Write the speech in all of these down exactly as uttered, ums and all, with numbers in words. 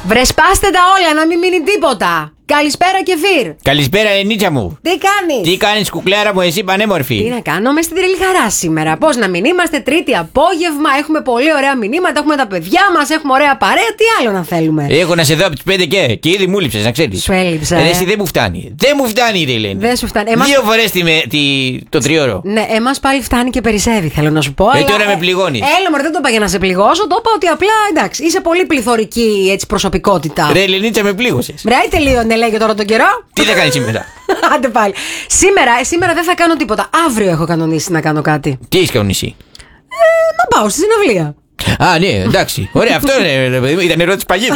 Βρε σπάστε τα όλα, να μην μείνει τίποτα. Καλησπέρα Κεφίρ. Καλησπέρα Ενίτσα μου. Τι κάνεις? Τι κάνεις κουκλάρα μου, εσύ πανέμορφη? Τι να κάνω, μες στην τρελή χαρά σήμερα. Πώς να μην είμαστε, Τρίτη απόγευμα, έχουμε πολύ ωραία μηνύματα, έχουμε τα παιδιά μας, έχουμε ωραία παρέα. Τι άλλο να θέλουμε? Έχω να σε δω από τις πέντε και, και ήδη μου λείψες, να ξέρεις. Σου έλειψα. Ε, ε. εσύ δεν μου φτάνει. Δεν μου φτάνει, ρε Ελένη. Δεν σου φτάνει. Εμάς... Δύο φορές τη, τη, το τριώρο. Ναι, εμάς πάλι φτάνει και περισσεύει, θέλω να σου πω. Ε, αλλά... τώρα με πληγώνεις. Έλα, μωρέ, δεν το είπα για να σε πληγώσω. Το είπα ότι απλά εντάξει, είσαι πολύ πληθωρική έτσι, προσωπικότητα. Ρε Ελενίτσα, με πλήγωσες. Μπράει τελείωνε, λέγε τώρα τον καιρό. Τι θα κάνεις σήμερα? Άντε πάλι. Σήμερα, ε, σήμερα δεν θα κάνω τίποτα. Αύριο έχω κανονίσει να κάνω κάτι. Τι έχεις κανονίσει? Ε, να πάω στη συναυλία. Α, ναι, εντάξει. Ωραία, αυτό είναι. Ήταν ερώτηση παγίδα.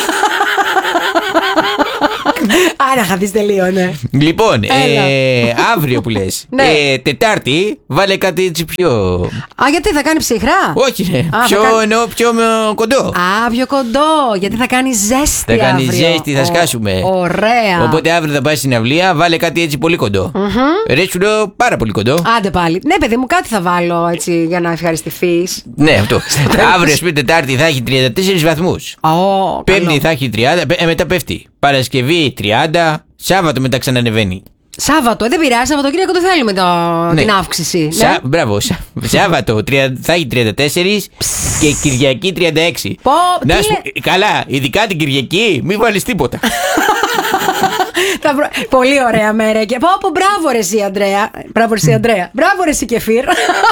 Άρα θα δεις τελείωνε. Λοιπόν, ε, αύριο που λες. Ναι. ε, Τετάρτη, βάλε κάτι έτσι πιο. Α, γιατί θα κάνει ψυχρά? Όχι, ναι. Α, Πιο, θα κάνει- εννοώ, πιο με, κοντό. Α, πιο κοντό. Γιατί θα κάνει ζέστη. Θα κάνει αύριο. ζέστη, θα Ω, σκάσουμε. Ωραία. Οπότε αύριο θα πάει στην αυλία, βάλε κάτι έτσι πολύ κοντό. Mm-hmm. Ρε, σου λέω πάρα πολύ κοντό. Άντε πάλι. Ναι, παιδί μου, κάτι θα βάλω έτσι για να ευχαριστηθείς. Ναι, αυτό. Αύριο, σπίτι Τετάρτη θα έχει τριάντα τέσσερις βαθμούς. Ω, Πέμπτη καλό. θα έχει τριάντα, ε, μετά πέφτει. Παρασκευή τριάντα, Σάββατο μετά ξανανεβαίνει. Σάββατο, ε, δεν πειράζει. Σαββατοκύριακο το θέλουμε το, Ναι. την αύξηση. Σα, Ναι. Μπράβο, Σα, Σάββατο τριάντα, θα έχει τριάντα τέσσερα και Κυριακή τριάντα έξι. Πω, Να τι σου, καλά, ειδικά την Κυριακή, μην βάλεις τίποτα. Τα προ- Πολύ ωραία μέρα. Και πω, πω, μπράβο ρε εσύ Αντρέα. Μπράβο ρε εσύ Αντρέα. Μπράβο ρε εσύ Κεφίρ.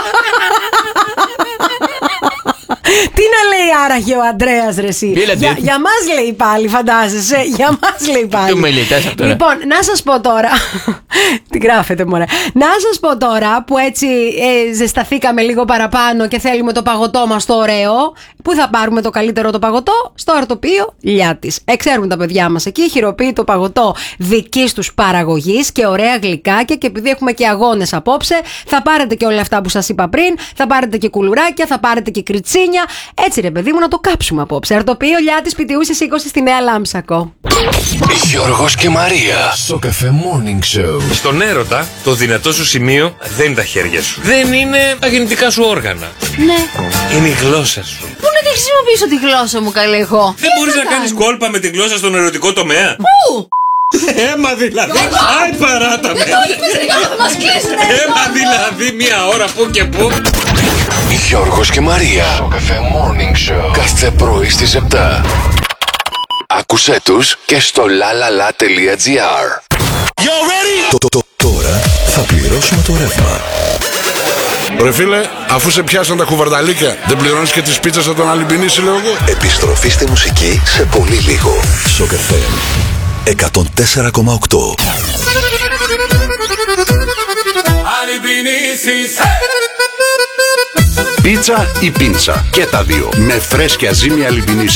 Τι να λέει άραγε ο Αντρέας ρε εσύ? Τι λέτε? Για, για μας λέει πάλι, φαντάζεσαι. Για μας λέει πάλι. Τι με λιτάς αυτό, ρε? Λοιπόν, να σας πω τώρα. Τι γράφετε μωρέ? Να σας πω τώρα που έτσι ε, ζεσταθήκαμε λίγο παραπάνω και θέλουμε το παγωτό μας το ωραίο. Πού θα πάρουμε το καλύτερο το παγωτό? Στο αρτοπείο Λιάτης. Εξέρουν τα παιδιά μας εκεί, χειροποίει το παγωτό δικής τους παραγωγής και ωραία γλυκάκια. Και επειδή έχουμε και αγώνες απόψε, θα πάρετε και όλα αυτά που σας είπα πριν. Θα πάρετε και κουλουράκια, θα πάρετε και κριτσίνια. Έτσι ρε παιδί μου, να το κάψουμε απόψε. Αρτοπείο Λιάτης, Πιτιούσης είκοσι στη Νέα Λάμψακο. Γιώργος και Μαρία στο Cafe Morning Show. Στον έρωτα, το δυνατό σου σημείο δεν είναι τα χέρια σου. Δεν είναι τα γεννητικά σου όργανα. Ναι. Είναι η γλώσσα σου. Πού να τη χρησιμοποιήσω τη γλώσσα μου, καλέ εγώ? Δεν μπορείς να κάνεις κόλπα με τη γλώσσα στον ερωτικό τομέα. Πού? Έμα δηλαδή. Άι παράτα με. Θα μας κλείσουνε. Έμα δηλαδή μία ώρα που και που. Γιώργος και Μαρία στο Cafe Morning Show. Κάθε πρωί στις επτά. Άκουσέ τους και στο lalala.gr. Το, το, το, τώρα θα πληρώσουμε το ρεύμα. Ρε φίλε, αφού σε πιάσαν τα κουβαρδαλίκια, δεν πληρώνεις και τις πίτσες θα τον αλυμπινίσει, λέω εγώ. Επιστροφή στη μουσική σε πολύ λίγο. Σοκ εφ εμ εκατόν τέσσερα κόμμα οκτώ. Πίτσα ή πίτσα. Και τα δύο. Με φρέσκια ζύμη αλιμπινής.